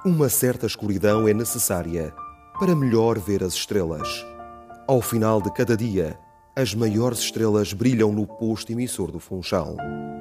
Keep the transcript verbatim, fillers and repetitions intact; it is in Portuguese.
Uma certa escuridão é necessária para melhor ver as estrelas. Ao final de cada dia, as maiores estrelas brilham no posto emissor do Funchal.